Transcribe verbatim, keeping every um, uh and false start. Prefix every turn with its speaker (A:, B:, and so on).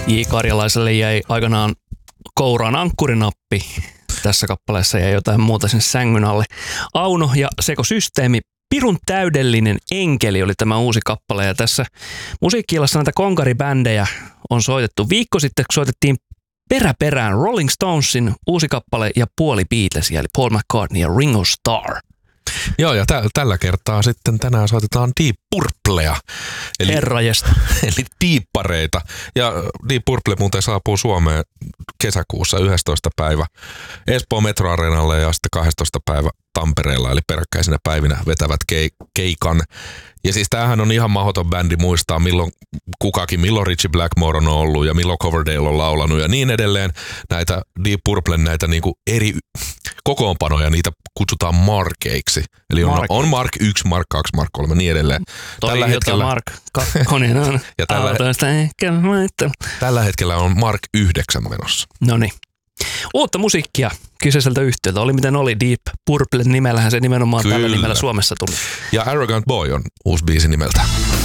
A: J. Karjalaiselle jäi aikanaan kouraan ankkurinappi. Tässä kappaleessa jäi jotain muuta sen sängyn alle. Auno ja Sekosysteemi. Pirun täydellinen enkeli oli tämä uusi kappale. Ja tässä musiikki-illassa näitä konkaribändejä on soitettu. Viikko sitten soitettiin peräperään Rolling Stonesin uusi kappale ja puoli Beatlesia, eli Paul McCartney ja Ringo Starr.
B: Joo, ja tä- tällä kertaa sitten tänään soitetaan Deep Purplea. Eli,
A: Herrajesta.
B: eli diippareita. Ja Deep Purple muuten saapuu Suomeen kesäkuussa yhdestoista päivä Espoon Metroareenalle ja sitten kahdestoista päivä Tampereella, eli peräkkäisinä päivinä vetävät ke- keikan. Ja siis tämähän on ihan mahdoton bändi muistaa, milloin kukakin, milloin Richie Blackmore on ollut ja milloin Coverdale on laulanut ja niin edelleen. Näitä Deep Purplen näitä niinku eri kokoonpanoja, niitä kutsutaan markeiksi. Eli on, Mark. on Mark yksi, Mark kaksi, Mark kolme, niin edelleen.
A: Toi tällä hetkellä Mark kakkonen on.
B: ja tällä,
A: ehkä
B: tällä hetkellä on Mark yhdeksän menossa.
A: Noniin. Uutta musiikkia kyseiseltä yhtiöltä. Oli miten oli, Deep Purple nimellähän se nimenomaan Kyllä. tällä nimellä Suomessa tuli.
B: Ja Arrogant Boy on uusi biisi nimeltä.